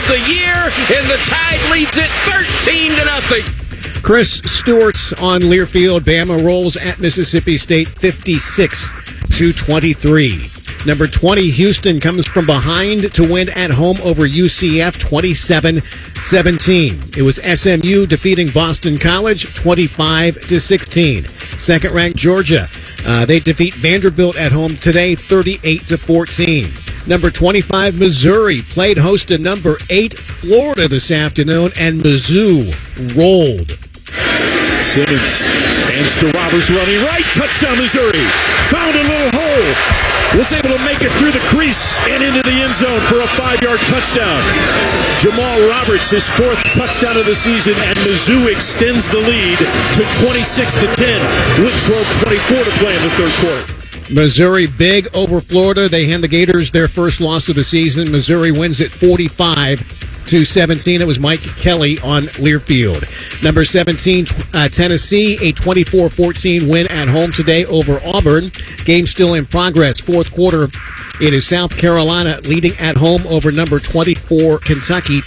of the year, and the Tide leads it 13-0. Chris Stewart's on Learfield. Bama rolls at Mississippi State 56-23. Number 20, Houston comes from behind to win at home over UCF 27-17. It was SMU defeating Boston College 25-16. Second-ranked Georgia, they defeat Vanderbilt at home today 38-14. Number 25, Missouri played host to number 8, Florida this afternoon, and Mizzou rolled. Simmons hands to Roberts running right. Touchdown, Missouri. Found a little hole. Was able to make it through the crease and into the end zone for a 5-yard touchdown. Jamal Roberts, his 4th touchdown of the season, and Mizzou extends the lead to 26-10 with 12:24 to play in the third quarter. Missouri big over Florida. They hand the Gators their first loss of the season. Missouri wins it 45-17. It was Mike Kelly on Learfield. Number 17, Tennessee, a 24-14 win at home today over Auburn. Game still in progress. Fourth quarter, it is South Carolina leading at home over number 24, Kentucky,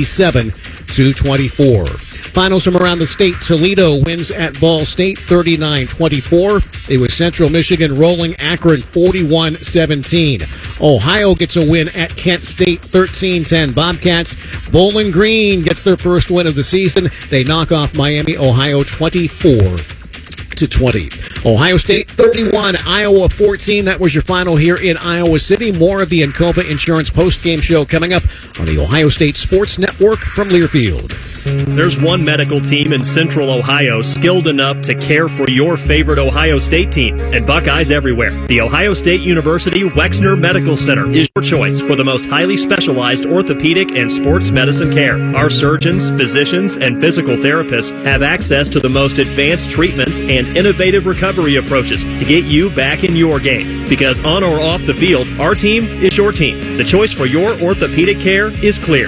27-24. Finals from around the state. Toledo wins at Ball State 39-24. It was Central Michigan rolling Akron 41-17. Ohio gets a win at Kent State 13-10. Bobcats, Bowling Green gets their first win of the season. They knock off Miami, Ohio 24-20. Ohio State 31, Iowa 14. That was your final here in Iowa City. More of the Encova Insurance postgame show coming up on the Ohio State Sports Network from Learfield. There's one medical team in Central Ohio skilled enough to care for your favorite Ohio State team, and Buckeyes everywhere. The Ohio State University Wexner Medical Center is your choice for the most highly specialized orthopedic and sports medicine care. Our surgeons, physicians, and physical therapists have access to the most advanced treatments and innovative recovery approaches to get you back in your game. Because on or off the field, our team is your team. The choice for your orthopedic care is clear.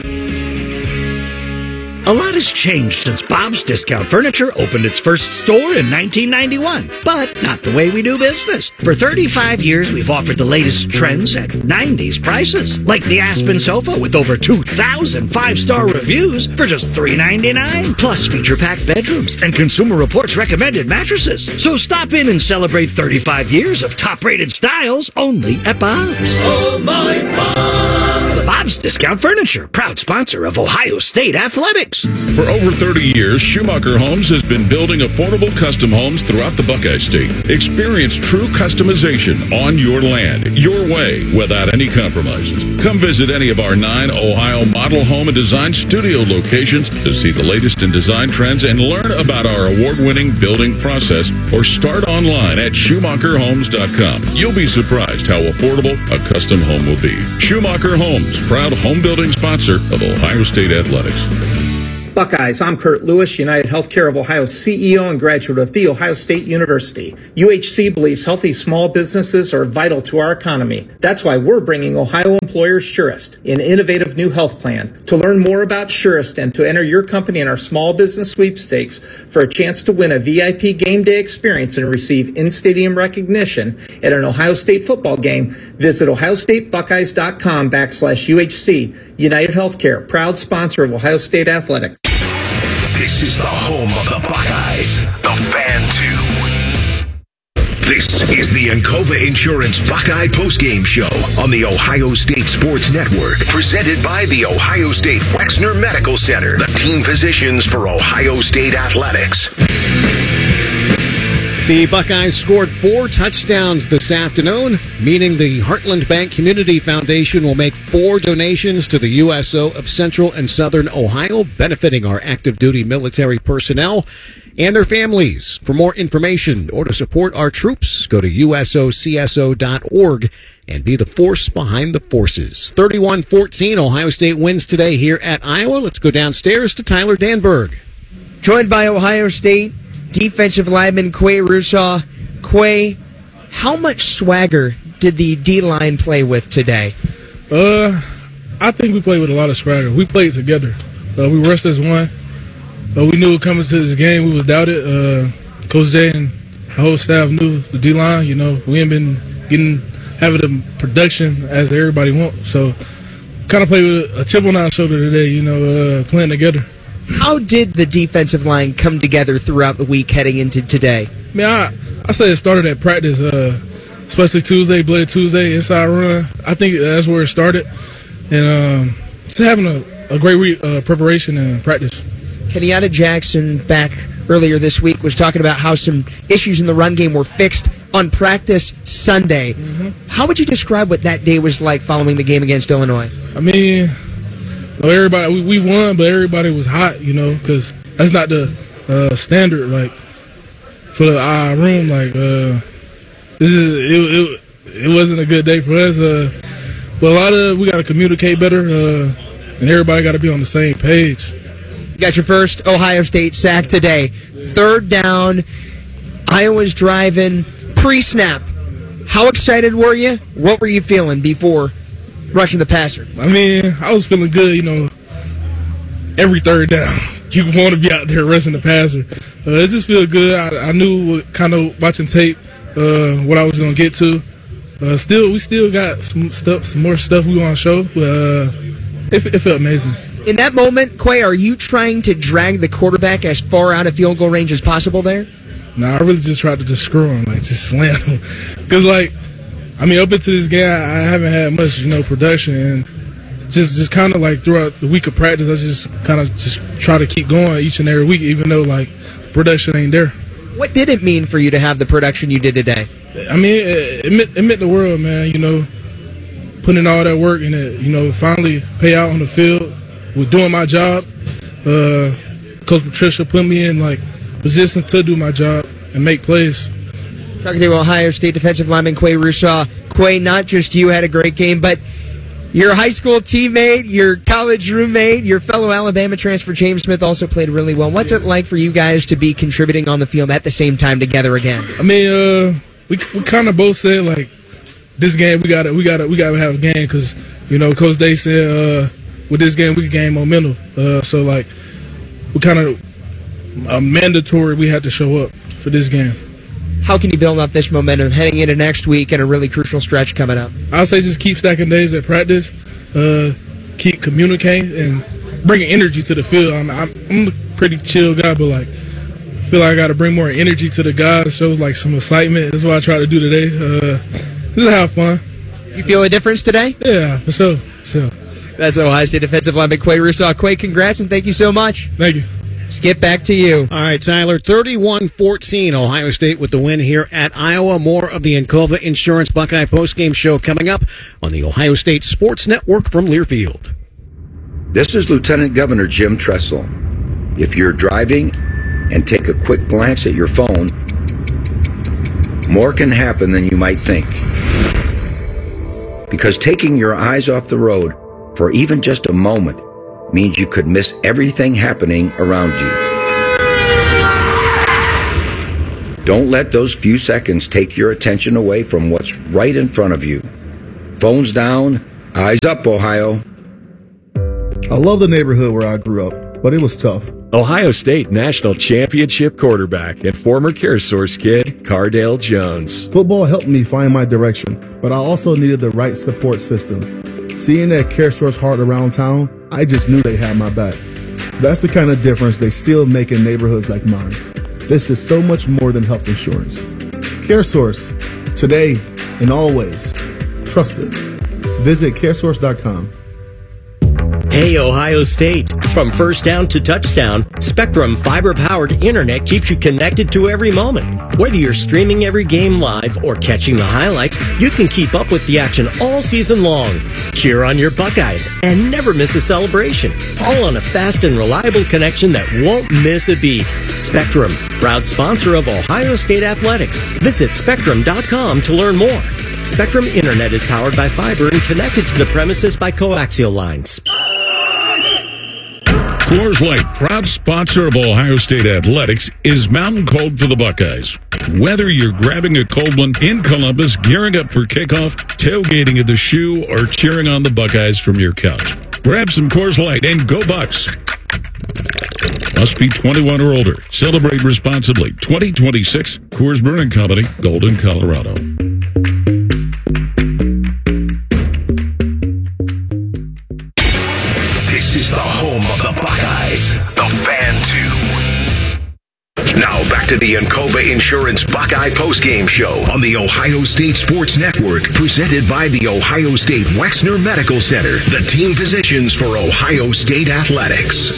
A lot has changed since Bob's Discount Furniture opened its first store in 1991, but not the way we do business. For 35 years, we've offered the latest trends at 90s prices, like the Aspen sofa with over 2,000 5-star reviews for just $3.99, plus feature-packed bedrooms and Consumer Reports recommended mattresses. So stop in and celebrate 35 years of top-rated styles only at Bob's. Oh, my Bob! Bob's Discount Furniture, proud sponsor of Ohio State Athletics. For over 30 years, Schumacher Homes has been building affordable custom homes throughout the Buckeye State. Experience true customization on your land, your way, without any compromises. Come visit any of our 9 Ohio model home and design studio locations to see the latest in design trends and learn about our award-winning building process, or start online at SchumacherHomes.com. You'll be surprised how affordable a custom home will be. Schumacher Homes, proud home building sponsor of Ohio State Athletics. Buckeyes, I'm Kurt Lewis, United Healthcare of Ohio CEO and graduate of The Ohio State University. UHC believes healthy small businesses are vital to our economy. That's why we're bringing Ohio employers Surest, an innovative new health plan. To learn more about Surest and to enter your company in our small business sweepstakes for a chance to win a VIP game day experience and receive in-stadium recognition at an Ohio State football game, visit ohiostatebuckeyes.com/UHC. United Healthcare, proud sponsor of Ohio State Athletics. This is the home of the Buckeyes, the Fan 2. This is the Encova Insurance Buckeye postgame show on the Ohio State Sports Network, presented by the Ohio State Wexner Medical Center, the team physicians for Ohio State Athletics. The Buckeyes scored 4 touchdowns this afternoon, meaning the Heartland Bank Community Foundation will make 4 donations to the USO of Central and Southern Ohio, benefiting our active duty military personnel and their families. For more information or to support our troops, go to usocso.org and be the force behind the forces. 31-14, Ohio State wins today here at Iowa. Let's go downstairs to Tyler Danberg. Joined by Ohio State defensive lineman Quay Russaw. Quay, how much swagger did the D-line play with today? I think we played with a lot of swagger. We played together. We rushed as one. We knew coming to this game we was doubted. Coach Jay and the whole staff knew the D-line. You know, we ain't been having the production as everybody wants. So kind of played with a chip on our shoulder today, playing together. How did the defensive line come together throughout the week heading into today? I say it started at practice, especially Tuesday, Blade Tuesday, inside run. I think that's where it started. And just having a great preparation and practice. Kenyatta Jackson back earlier this week was talking about how some issues in the run game were fixed on practice Sunday. Mm-hmm. How would you describe what that day was like following the game against Illinois? I mean, everybody we won, but everybody was hot, because that's not the standard. Like for the room, it wasn't a good day for us. But we got to communicate better, and everybody got to be on the same page. You got your first Ohio State sack today. 3rd down. Iowa's driving. Pre-snap. How excited were you? What were you feeling before rushing the passer? I mean, I was feeling good, every 3rd down. You want to be out there rushing the passer. It just feels good. I knew kind of watching tape what I was going to get to. We still got some more stuff we want to show. But it felt amazing. In that moment, Quay, are you trying to drag the quarterback as far out of field goal range as possible there? No, I really just tried to just screw him, just slam him. Because, up into this game, I haven't had much, production. And just kind of, throughout the week of practice, I just kind of just try to keep going each and every week, even though, production ain't there. What did it mean for you to have the production you did today? I mean, it meant the world, man, putting in all that work and it, finally pay out on the field. Was doing my job. Coach Patricia put me in, position to do my job and make plays. Talking to Ohio State defensive lineman Quay Russaw. Quay, not just you had a great game, but your high school teammate, your college roommate, your fellow Alabama transfer James Smith also played really well. What's it like for you guys to be contributing on the field at the same time together again? I mean, we kind of both said this game we gotta have a game because Coach Day said with this game we could gain momentum. So we kind of mandatory we had to show up for this game. How can you build up this momentum heading into next week and a really crucial stretch coming up? I'll say just keep stacking days at practice, keep communicating, and bringing energy to the field. I'm a pretty chill guy, but I feel like I got to bring more energy to the guys. Shows some excitement. That's what I try to do today. Just have fun. You feel a difference today? Yeah, for sure. That's Ohio State defensive lineman Quay Russaw. Quay, congrats and thank you so much. Thank you. Skip, back to you. All right, Tyler, 31-14, Ohio State with the win here at Iowa. More of the Encova Insurance Buckeye postgame show coming up on the Ohio State Sports Network from Learfield. This is Lieutenant Governor Jim Tressel. If you're driving and take a quick glance at your phone, more can happen than you might think. Because taking your eyes off the road for even just a moment means you could miss everything happening around you. Don't let those few seconds take your attention away from what's right in front of you. Phones down, eyes up, Ohio. I love the neighborhood where I grew up, but it was tough. Ohio State National Championship quarterback and former CareSource kid, Cardale Jones. Football helped me find my direction, but I also needed the right support system. Seeing that CareSource heart around town, I just knew they had my back. That's the kind of difference they still make in neighborhoods like mine. This is so much more than health insurance. CareSource, today and always. Trusted. Visit caresource.com. Hey, Ohio State. From first down to touchdown, Spectrum fiber-powered internet keeps you connected to every moment. Whether you're streaming every game live or catching the highlights, you can keep up with the action all season long. Cheer on your Buckeyes and never miss a celebration. All on a fast and reliable connection that won't miss a beat. Spectrum, proud sponsor of Ohio State Athletics. Visit Spectrum.com to learn more. Spectrum Internet is powered by fiber and connected to the premises by coaxial lines. Coors Light, proud sponsor of Ohio State Athletics, is Mountain Cold for the Buckeyes. Whether you're grabbing a cold one in Columbus, gearing up for kickoff, tailgating at the Shoe, or cheering on the Buckeyes from your couch, grab some Coors Light and go Bucks. Must be 21 or older. Celebrate responsibly. 2026 Coors Brewing Company, Golden, Colorado. This is the home of the Buckeyes, the Fan 2. Now back to the Encova Insurance Buckeye postgame show on the Ohio State Sports Network, presented by the Ohio State Wexner Medical Center, the team physicians for Ohio State Athletics.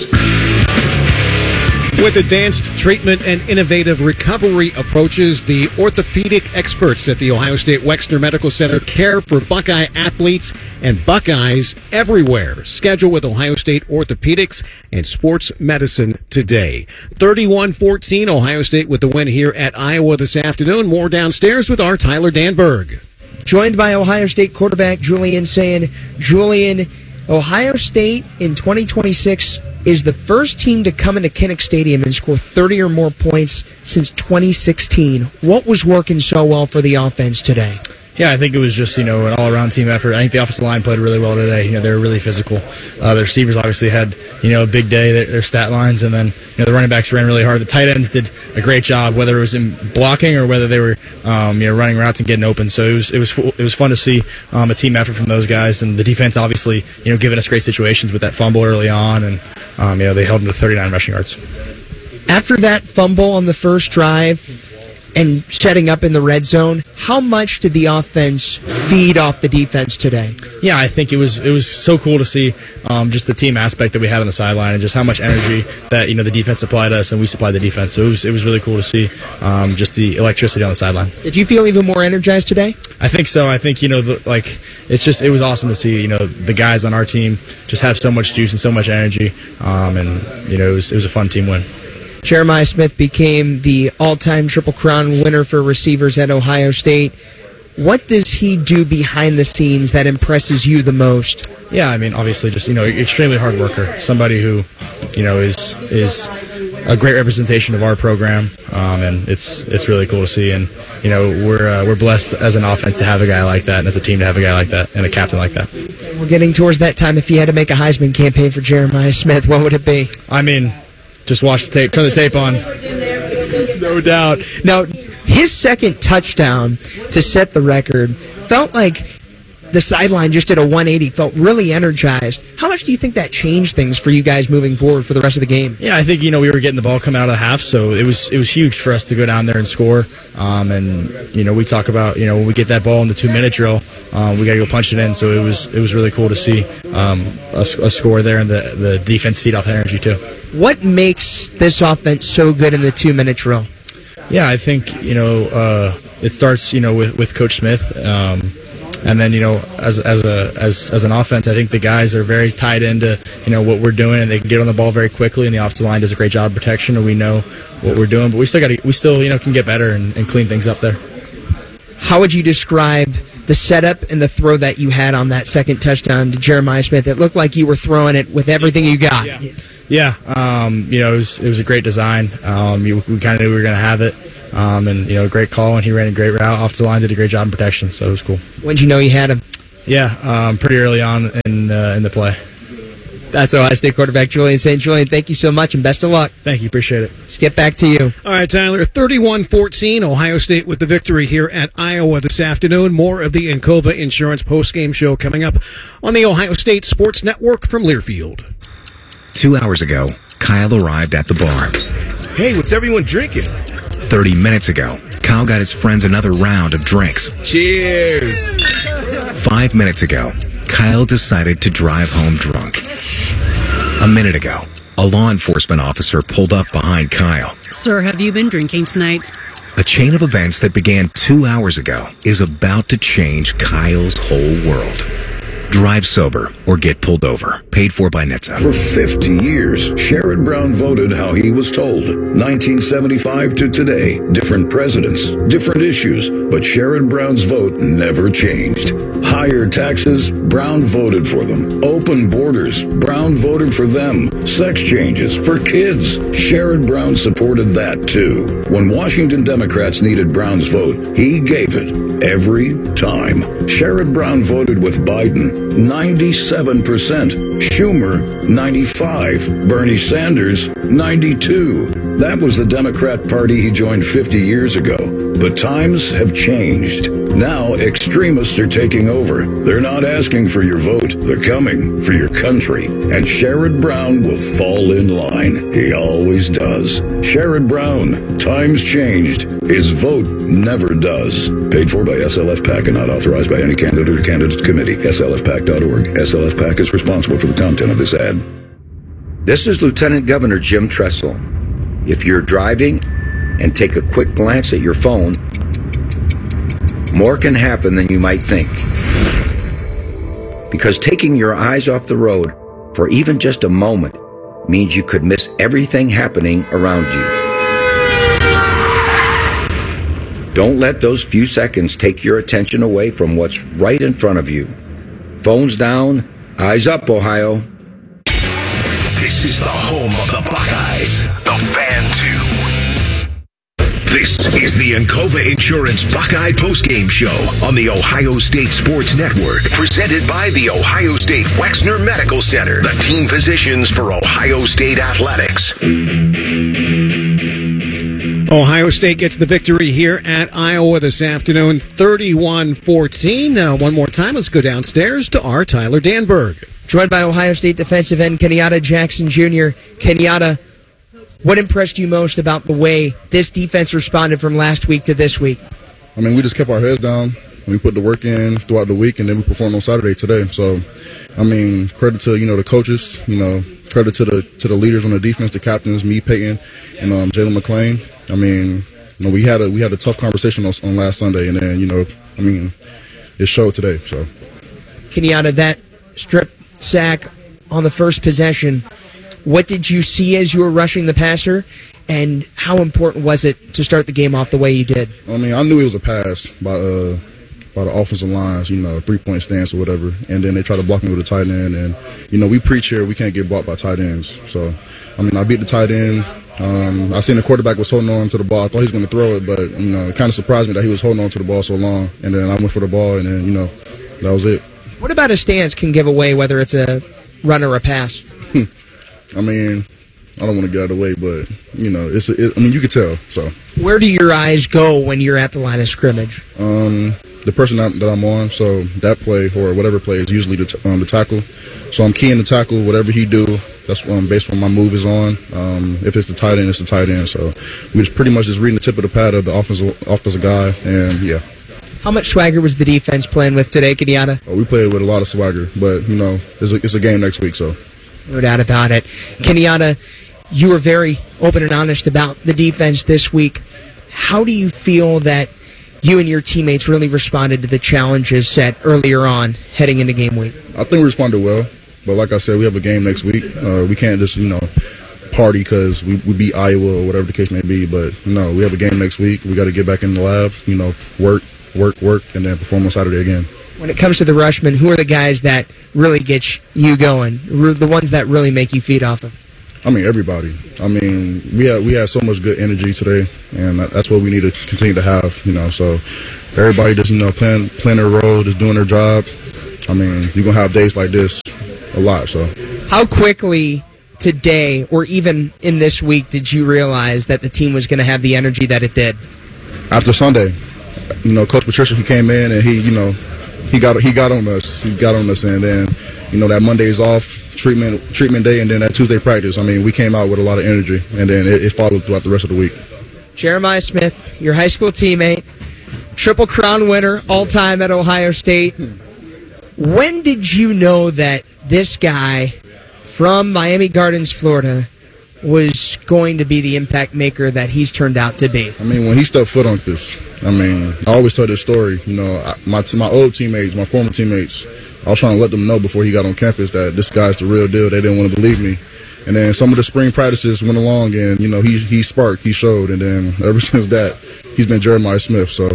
With advanced treatment and innovative recovery approaches, the orthopedic experts at the Ohio State Wexner Medical Center care for Buckeye athletes and Buckeyes everywhere. Schedule with Ohio State Orthopedics and Sports Medicine today. 31-14, Ohio State with the win here at Iowa this afternoon. More downstairs with our Tyler Danberg. Joined by Ohio State quarterback Julian saying, Julian, Ohio State in 2026 is the first team to come into Kinnick Stadium and score 30 or more points since 2016. What was working so well for the offense today? Yeah, I think it was just, an all-around team effort. I think the offensive line played really well today. They were really physical. The receivers obviously had, a big day, their stat lines, and then, the running backs ran really hard. The tight ends did a great job, whether it was in blocking or whether they were, running routes and getting open. So it was fun to see a team effort from those guys, and the defense obviously, giving us great situations with that fumble early on, and they held them to 39 rushing yards. After that fumble on the first drive and setting up in the red zone, how much did the offense feed off the defense today? Yeah, I think it was so cool to see just the team aspect that we had on the sideline and just how much energy that the defense supplied us and we supplied the defense. So it was really cool to see just the electricity on the sideline. Did you feel even more energized today? I think so. I think it was awesome to see the guys on our team just have so much juice and so much energy, and it was a fun team win. Jeremiah Smith became the all-time Triple Crown winner for receivers at Ohio State. What does he do behind the scenes that impresses you the most? Yeah, obviously just, extremely hard worker. Somebody who, is a great representation of our program, and it's really cool to see. And, we're blessed as an offense to have a guy like that, and as a team to have a guy like that, and a captain like that. We're getting towards that time. If you had to make a Heisman campaign for Jeremiah Smith, what would it be? Just watch the tape. Turn the tape on. No doubt. Now, his second touchdown to set the record felt like the sideline just did a 180, felt really energized. How much do you think that changed things for you guys moving forward for the rest of the game? Yeah, I think, we were getting the ball coming out of the half, so it was huge for us to go down there and score. And, we talk about, when we get that ball in the 2-minute drill, we got to go punch it in. So it was really cool to see a score there, and the defense feed off that energy too. What makes this offense so good in the 2-minute drill? Yeah, I think, it starts, with Coach Smith. And then, as an offense, I think the guys are very tied into, what we're doing, and they can get on the ball very quickly, and the offensive line does a great job of protection, and we know what we're doing, but we still can get better and clean things up there. How would you describe the setup and the throw that you had on that second touchdown to Jeremiah Smith? It looked like you were throwing it with everything you got. Yeah. It was a great design. We kind of knew we were going to have it. And, great call, and he ran a great route. Off the line, did a great job in protection, so it was cool. When did you know you had him? Yeah, pretty early on in the play. That's Ohio State quarterback Julian St. Julian, thank you so much, and best of luck. Thank you, appreciate it. Let's get back to you. All right, Tyler, 31-14, Ohio State with the victory here at Iowa this afternoon. More of the Encova Insurance postgame show coming up on the Ohio State Sports Network from Learfield. 2 hours ago, Kyle arrived at the bar. Hey, what's everyone drinking? 30 minutes ago, Kyle got his friends another round of drinks. Cheers! 5 minutes ago, Kyle decided to drive home drunk. A minute ago, a law enforcement officer pulled up behind Kyle. Sir, have you been drinking tonight? A chain of events that began 2 hours ago is about to change Kyle's whole world. Drive sober or get pulled over. Paid for by NHTSA. For 50 years, Sherrod Brown voted how he was told. 1975 to today, different presidents, different issues, but Sherrod Brown's vote never changed. Higher taxes, Brown voted for them. Open borders, Brown voted for them. Sex changes for kids, Sherrod Brown supported that too. When Washington Democrats needed Brown's vote, he gave it every time. Sherrod Brown voted with Biden, 97%. Schumer, 95. Bernie Sanders, 92. That was the Democrat Party he joined 50 years ago. But times have changed. Now extremists are taking over. They're not asking for your vote. They're coming for your country. And Sherrod Brown will fall in line. He always does. Sherrod Brown. Times changed. His vote never does. Paid for by SLF PAC and not authorized by any candidate or candidates committee. SLFPAC.org. SLF PAC is responsible for the content of this ad. This is Lieutenant Governor Jim Tressel. If you're driving and take a quick glance at your phone, more can happen than you might think. Because taking your eyes off the road for even just a moment means you could miss everything happening around you. Don't let those few seconds take your attention away from what's right in front of you. Phones down, eyes up, Ohio. This is the home of the Buckeyes, the Fan 2. This is the Encova Insurance Buckeye Postgame Show on the Ohio State Sports Network, presented by the Ohio State Wexner Medical Center, the team physicians for Ohio State Athletics. Ohio State gets the victory here at Iowa this afternoon, 31-14. One more time, let's go downstairs to our Tyler Danberg. Joined by Ohio State defensive end Kenyatta Jackson Jr. Kenyatta, what impressed you most about the way this defense responded from last week to this week? I mean, we just kept our heads down. We put the work in throughout the week, and then we performed on Saturday today. So, I mean, credit to, the coaches, credit to the leaders on the defense, the captains, me, Peyton, and Jalen McClain. I mean, we had a tough conversation on last Sunday, and then, it showed today. So, Kenyatta, that strip sack on the first possession, what did you see as you were rushing the passer, and how important was it to start the game off the way you did? I mean, I knew it was a pass by the offensive lines, 3-point stance or whatever, and then they try to block me with a tight end, and, we preach here we can't get blocked by tight ends. So, I mean, I beat the tight end. I seen the quarterback was holding on to the ball. I thought he was going to throw it, but, it kind of surprised me that he was holding on to the ball so long, and then I went for the ball, and then, that was it. What about a stance can give away whether it's a run or a pass? I mean, I don't want to get out of the way, but, you could tell. So, where do your eyes go when you're at the line of scrimmage? The person that I'm on, so that play or whatever play is usually the tackle. So I'm keying the tackle, whatever he do, that's based on my move is on. If it's the tight end, it's the tight end. So we just pretty much just reading the tip of the pad of the offensive guy, and yeah. How much swagger was the defense playing with today, Kenyatta? We played with a lot of swagger, but, it's a game next week, so. No doubt about it. Kenyatta, you were very open and honest about the defense this week. How do you feel that you and your teammates really responded to the challenges set earlier on heading into game week? I think we responded well, but like I said, we have a game next week. We can't just, party because we beat Iowa or whatever the case may be, but, no, we have a game next week. We got to get back in the lab, work, and then perform on Saturday again. When it comes to the Rushmen, who are the guys that really get you going, the ones that really make you feed off of? I mean, everybody. I mean, we had so much good energy today, and that's what we need to continue to have, So everybody just, playing their role, just doing their job. I mean, you're going to have days like this a lot, so. How quickly today, or even in this week, did you realize that the team was going to have the energy that it did? After Sunday. Coach Patricia, he came in and he got on us. He got on us, and then, that Monday's off, treatment day, and then that Tuesday practice. I mean, we came out with a lot of energy, and then it followed throughout the rest of the week. Jeremiah Smith, your high school teammate, Triple Crown winner, all-time at Ohio State. When did you know that this guy from Miami Gardens, Florida, was going to be the impact maker that he's turned out to be? I mean, when he stepped foot on this, I always tell this story. My old teammates, my former teammates, I was trying to let them know before he got on campus that this guy's the real deal. They didn't want to believe me. And then some of the spring practices went along, and, he sparked, he showed. And then ever since that, he's been Jeremiah Smith. So,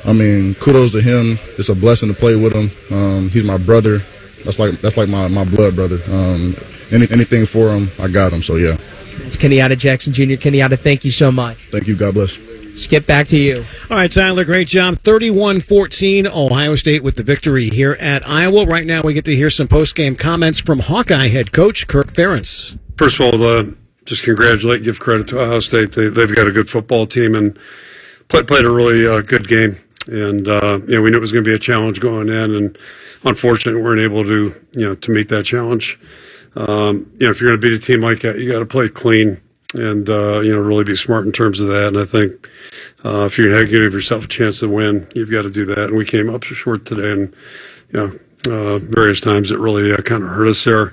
kudos to him. It's a blessing to play with him. He's my brother. That's like my blood brother. Anything for him, I got him. So, yeah. It's Kenyatta Jackson Jr. Kenyatta, thank you so much. Thank you. God bless. Skip back to you. All right, Tyler, great job. 31-14, Ohio State with the victory here at Iowa. Right now we get to hear some post-game comments from Hawkeye head coach Kirk Ferentz. First of all, just congratulate, give credit to Ohio State. They've got a good football team, and played a really good game, and we knew it was going to be a challenge going in, and unfortunately, we weren't able to meet that challenge. If you're going to beat a team like that, you got to play clean and really be smart in terms of that. And I think if you're going to give yourself a chance to win, you've got to do that. And we came up short today, and various times it really kind of hurt us there.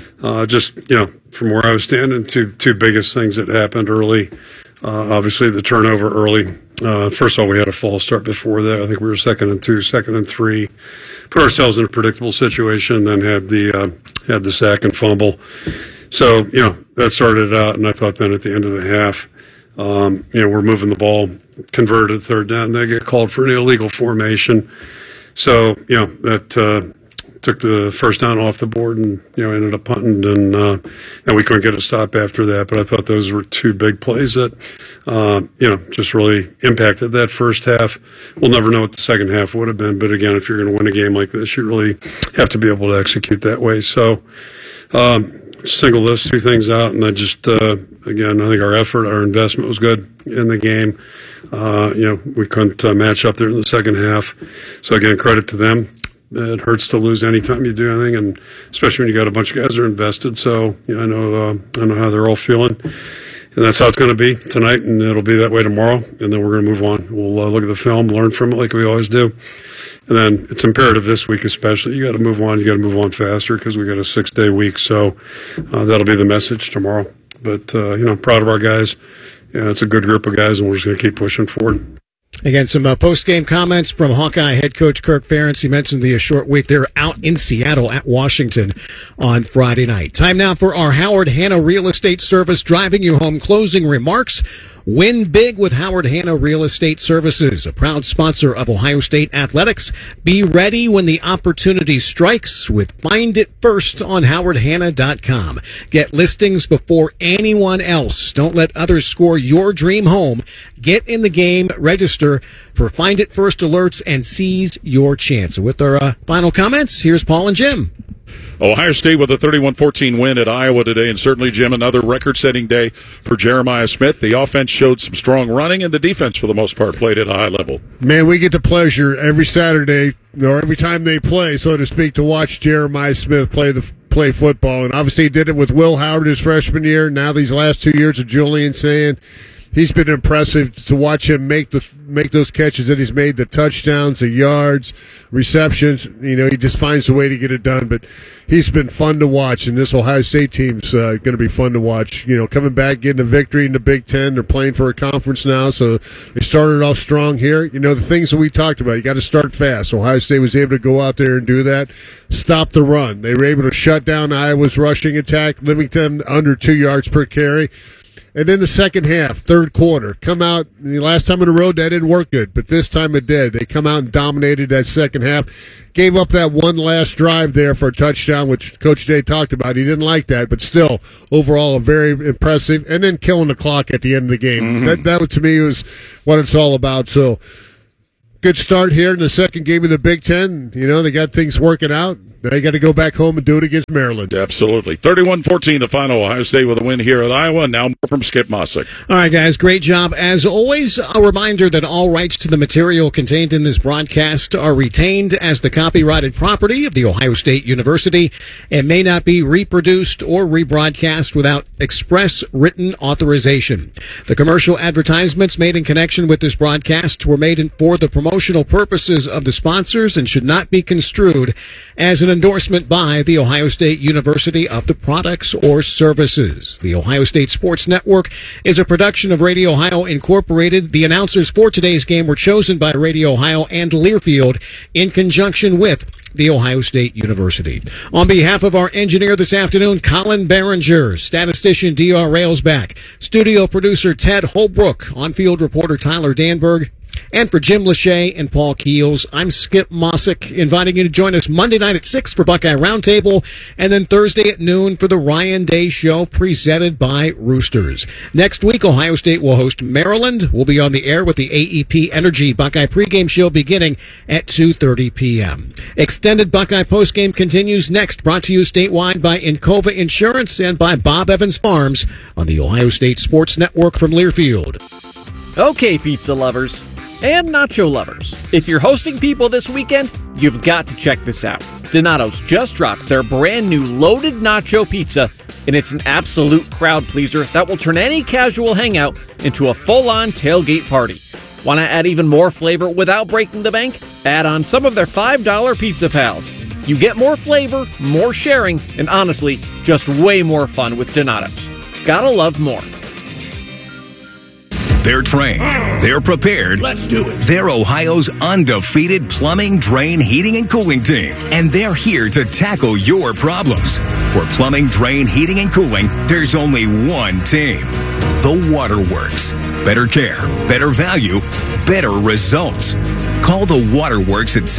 From where I was standing, two biggest things that happened early. Obviously, the turnover early. First of all, we had a false start before that. I think we were 2nd and 2, 2nd and 3. Put ourselves in a predictable situation, then had the sack and fumble. So, that started out, and I thought then at the end of the half, we're moving the ball, converted 3rd down. They get called for an illegal formation. So, that took the first down off the board and, ended up punting, and we couldn't get a stop after that. But I thought those were two big plays that, just really impacted that first half. We'll never know what the second half would have been. But again, if you're going to win a game like this, you really have to be able to execute that way. So, single those two things out. And then just, again, I think our effort, our investment was good in the game. We couldn't match up there in the second half. So again, credit to them. It hurts to lose anytime you do anything, and especially when you got a bunch of guys that are invested. So I know how they're all feeling, and that's how it's going to be tonight, and it'll be that way tomorrow. And then we're going to move on. We'll look at the film, learn from it like we always do, and then it's imperative this week especially. You got to move on. You got to move on faster because we got a 6-day week. So that'll be the message tomorrow. But proud of our guys. It's a good group of guys, and we're just going to keep pushing forward. Again, some post-game comments from Hawkeye head coach Kirk Ferentz. He mentioned the short week. They're out in Seattle at Washington on Friday night. Time now for our Howard Hanna Real Estate Service driving you home closing remarks. Win big with Howard Hanna Real Estate Services, a proud sponsor of Ohio State Athletics. Be ready when the opportunity strikes with Find It First on howardhanna.com. Get listings before anyone else. Don't let others score your dream home. Get in the game, register for Find It First alerts, and seize your chance. With our final comments, here's Paul and Jim. Ohio State with a 31-14 win at Iowa today, and certainly, Jim, another record-setting day for Jeremiah Smith. The offense showed some strong running, and the defense, for the most part, played at a high level. Man, we get the pleasure every Saturday, or every time they play, so to speak, to watch Jeremiah Smith play football. And obviously, he did it with Will Howard his freshman year. Now these last 2 years of Julian Sand. He's been impressive to watch him make those catches that he's made, the touchdowns, the yards, receptions. He just finds a way to get it done. But he's been fun to watch, and this Ohio State team's going to be fun to watch. Coming back, getting a victory in the Big Ten. They're playing for a conference now, so they started off strong here. The things that we talked about, you got to start fast. Ohio State was able to go out there and do that, stop the run. They were able to shut down Iowa's rushing attack, limiting them under 2 yards per carry. And then the second half, third quarter, come out. The last time on the road, that didn't work good, but this time it did. They come out and dominated that second half. Gave up that one last drive there for a touchdown, which Coach Day talked about. He didn't like that, but still, overall, a very impressive. And then killing the clock at the end of the game. Mm-hmm. That to me, was what it's all about. So, good start here in the second game of the Big Ten. They got things working out. Now you got to go back home and do it against Maryland. Absolutely. 31-14, the final. Ohio State with a win here at Iowa. Now more from Skip Mossick. All right, guys. Great job. As always, a reminder that all rights to the material contained in this broadcast are retained as the copyrighted property of The Ohio State University and may not be reproduced or rebroadcast without express written authorization. The commercial advertisements made in connection with this broadcast were made for the promotional purposes of the sponsors and should not be construed as an endorsement by The Ohio State University of the products or services. The Ohio State Sports Network is a production of Radio Ohio Incorporated. The announcers for today's game were chosen by Radio Ohio and Learfield in conjunction with The Ohio State University. On behalf of our engineer this afternoon, Colin Behringer, statistician D.R. Railsback, studio producer Ted Holbrook, on-field reporter Tyler Danberg, and for Jim Lachey and Paul Keels, I'm Skip Mossick, inviting you to join us Monday night at 6 for Buckeye Roundtable, and then Thursday at noon for the Ryan Day Show, presented by Roosters. Next week, Ohio State will host Maryland. We'll be on the air with the AEP Energy Buckeye pregame show beginning at 2:30 p.m. Extended Buckeye postgame continues next, brought to you statewide by Encova Insurance and by Bob Evans Farms on the Ohio State Sports Network from Learfield. Okay, pizza lovers and nacho lovers, if you're hosting people this weekend, you've got to check this out. Donato's just dropped their brand new loaded nacho pizza, and it's an absolute crowd pleaser that will turn any casual hangout into a full-on tailgate party. Want to add even more flavor without breaking the bank? Add on some of their $5 Pizza Pals. You get more flavor, more sharing, and honestly, just way more fun with Donato's. Gotta love more. They're trained. They're prepared. Let's do it. They're Ohio's undefeated plumbing, drain, heating, and cooling team. And they're here to tackle your problems. For plumbing, drain, heating, and cooling, there's only one team. The Waterworks. Better care, better value, better results. Call the Waterworks at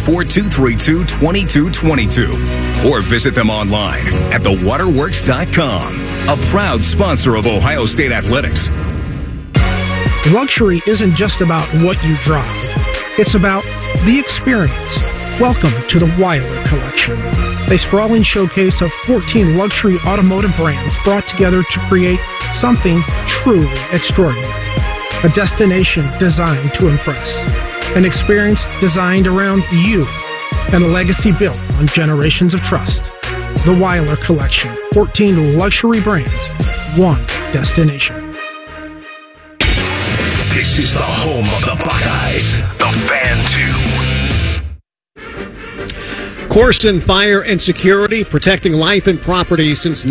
614-232-2222 or visit them online at thewaterworks.com. A proud sponsor of Ohio State Athletics. Luxury isn't just about what you drive. It's about the experience. Welcome to the Weiler Collection, a sprawling showcase of 14 luxury automotive brands brought together to create something truly extraordinary. A destination designed to impress. An experience designed around you. And a legacy built on generations of trust. The Weiler Collection, 14 luxury brands, one destination. This is the home of the Buckeyes, the Fan 2. Corson Fire and Security, protecting life and property since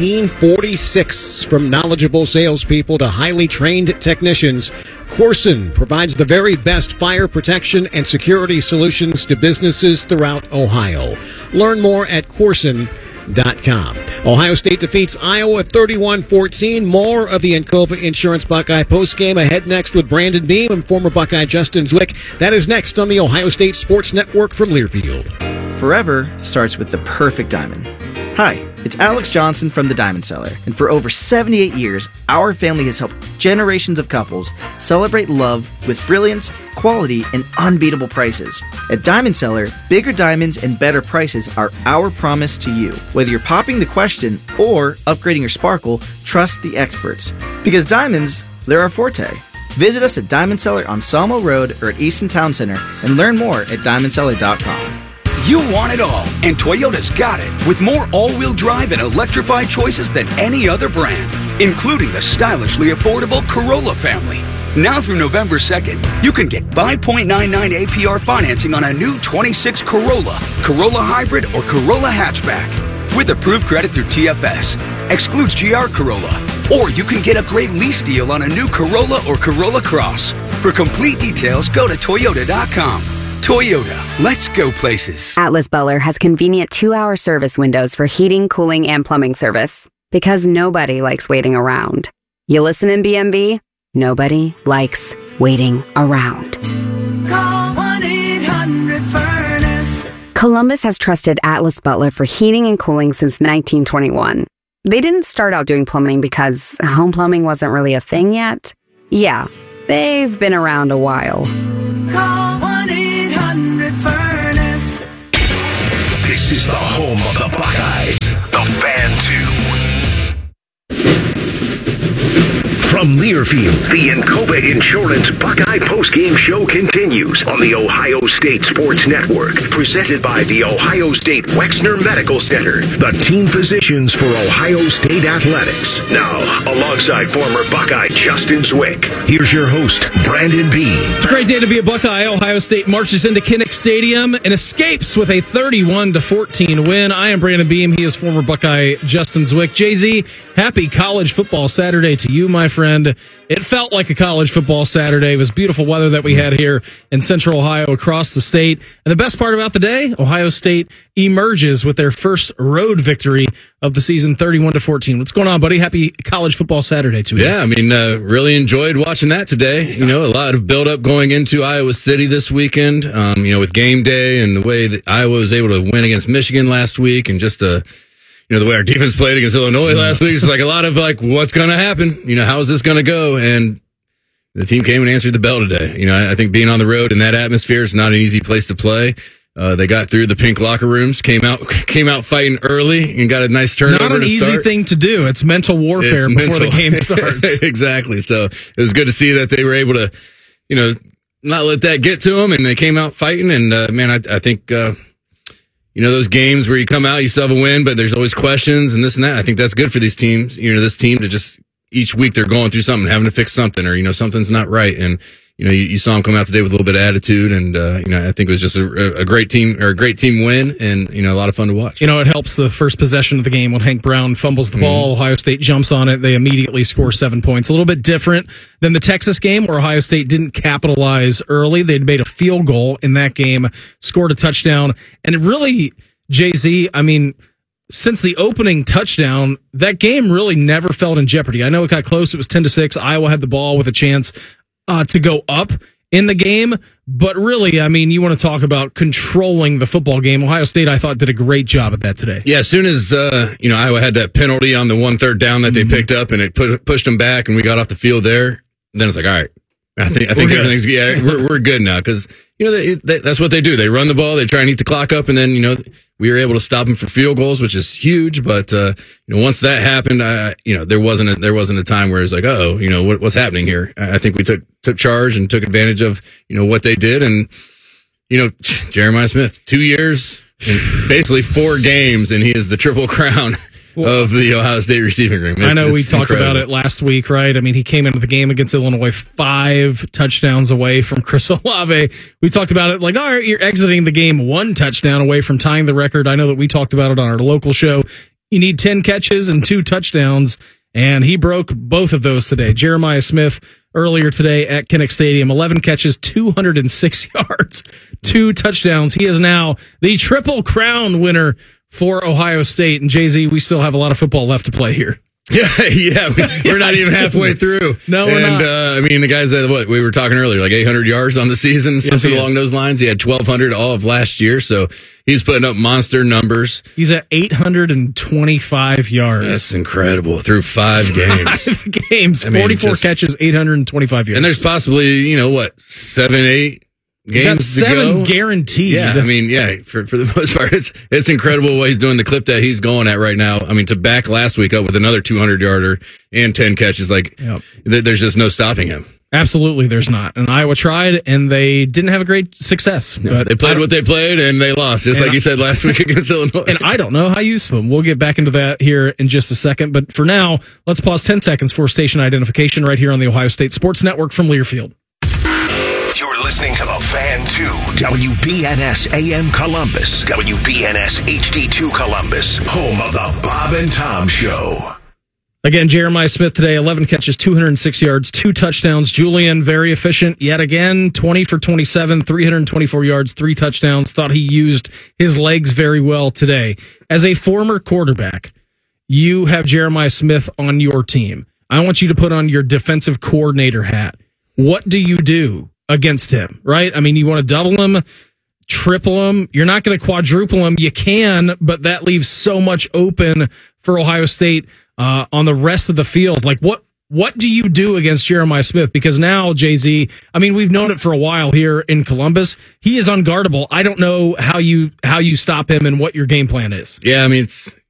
1946. From knowledgeable salespeople to highly trained technicians, Corson provides the very best fire protection and security solutions to businesses throughout Ohio. Learn more at Corson.com. Ohio State defeats Iowa 31-14. More of the Encova Insurance Buckeye postgame ahead next with Brandon Beam and former Buckeye Justin Zwick. That is next on the Ohio State Sports Network from Learfield. Forever starts with the perfect diamond. Hi, it's Alex Johnson from the Diamond Cellar, and for over 78 years, our family has helped generations of couples celebrate love with brilliance, quality, and unbeatable prices. At Diamond Cellar, bigger diamonds and better prices are our promise to you. Whether you're popping the question or upgrading your sparkle, trust the experts. Because diamonds, they're our forte. Visit us at Diamond Cellar on Sawmill Road or at Easton Town Center and learn more at diamondcellar.com. You want it all, and Toyota's got it, with more all-wheel drive and electrified choices than any other brand, including the stylishly affordable Corolla family. Now through November 2nd, you can get 5.99 APR financing on a new 26 Corolla, Corolla Hybrid, or Corolla Hatchback. With approved credit through TFS. Excludes GR Corolla. Or you can get a great lease deal on a new Corolla or Corolla Cross. For complete details, go to Toyota.com. Toyota, let's go places. Atlas Butler has convenient 2-hour service windows for heating, cooling, and plumbing service. Because nobody likes waiting around. You listen in BMB? Nobody likes waiting around. Call 1-800-FURNACE. Columbus has trusted Atlas Butler for heating and cooling since 1921. They didn't start out doing plumbing because home plumbing wasn't really a thing yet. Yeah, they've been around a while. Call 1-800-FURNACE. This is the home of the Buckeyes, the Fan 2. From Learfield, the Encova Insurance Buckeye postgame show continues on the Ohio State Sports Network. Presented by the Ohio State Wexner Medical Center, the team physicians for Ohio State Athletics. Now, alongside former Buckeye Justin Zwick, here's your host, Brandon Beam. It's a great day to be a Buckeye. Ohio State marches into Kinnick Stadium and escapes with a 31-14 win. I am Brandon Beam. He is former Buckeye Justin Zwick. Jay-Z, happy college football Saturday to you, my friend. It felt like a college football Saturday. It was beautiful weather that we had here in Central Ohio across the state. And the best part about the day, Ohio State emerges with their first road victory of the season, 31-14. What's going on, buddy? Happy college football Saturday to you. Yeah, I mean, really enjoyed watching that today. You know, a lot of build-up going into Iowa City this weekend, with game day and the way that Iowa was able to win against Michigan last week, and just the way our defense played against Illinois last week. It's like a lot of what's going to happen? How is this going to go? And the team came and answered the bell today. I think being on the road in that atmosphere is not an easy place to play. They got through the pink locker rooms, came out fighting early, and got a nice turnover. Not an easy thing to do. It's mental warfare before the game starts. Exactly. So it was good to see that they were able to, not let that get to them, and they came out fighting. And man, I think those games where you come out, you still have a win, but there's always questions and this and that. I think that's good for these teams. This team to just each week they're going through something, having to fix something, or something's not right, and. You saw him come out today with a little bit of attitude, and I think it was just a great team win, and a lot of fun to watch. It helps the first possession of the game when Hank Brown fumbles the ball. Ohio State jumps on it. They immediately score 7 points. A little bit different than the Texas game, where Ohio State didn't capitalize early. They'd made a field goal in that game, scored a touchdown, and it really, Jay-Z, since the opening touchdown, that game really never felt in jeopardy. I know it got close. It was 10-6. Iowa had the ball with a chance to go up in the game, but really, you want to talk about controlling the football game. Ohio State, I thought, did a great job at that today. Yeah, as soon as Iowa had that penalty on the 1 3rd down that they picked up, and it pushed them back, and we got off the field there, then it's like, all right, I think everything's we're good now, because that's what they do. They run the ball, they try and eat the clock up, and then we were able to stop them for field goals, which is huge. But once that happened, there wasn't a time where it's like, what's happening here? I think we took charge and took advantage of what they did, and Jeremiah Smith, 2 years and basically 4 games, and he is the Triple Crown of the Ohio State receiving room. I know we talked about it last week, right? He came into the game against Illinois 5 touchdowns away from Chris Olave. We talked about it like, all right, you're exiting the game 1 touchdown away from tying the record. I know that we talked about it on our local show. You need 10 catches and 2 touchdowns, and he broke both of those today. Jeremiah Smith earlier today at Kinnick Stadium, 11 catches, 206 yards, 2 touchdowns. He is now the Triple Crown winner for Ohio State. And Jay-Z, we still have a lot of football left to play here. Yeah, we're not even halfway through. No, we're not. The guys that we were talking earlier, like 800 yards on the season, something along those lines. He had 1,200 all of last year, so he's putting up monster numbers. He's at 825 yards. That's incredible through 5 games. 5 games, 44 catches, 825 yards. And there's possibly 7, 8 games to go. 7 guaranteed. Yeah, for the most part, it's incredible what he's doing. The clip that he's going at right now. To back last week up with another 200-yarder and 10 catches, there's just no stopping him. Absolutely, there's not. And Iowa tried, and they didn't have a great success. No, but they played what they played, and they lost, just like you said last week against Illinois. And I don't know how useful. We'll get back into that here in just a second. But for now, let's pause 10 seconds for station identification right here on the Ohio State Sports Network from Learfield. You're listening to The Fan 2, WBNS AM Columbus, WBNS HD2 Columbus, home of the Bob and Tom Show. Again, Jeremiah Smith today, 11 catches, 206 yards, 2 touchdowns. Julian, very efficient yet again, 20 for 27, 324 yards, 3 touchdowns. Thought he used his legs very well today. As a former quarterback, you have Jeremiah Smith on your team. I want you to put on your defensive coordinator hat. What do you do against him, right? You want to double him, triple him. You're not going to quadruple him. You can, but that leaves so much open for Ohio State on the rest of the field. What do you do against Jeremiah Smith? Because now, Jay-Z, we've known it for a while here in Columbus. He is unguardable. I don't know how you stop him and what your game plan is. Yeah, it's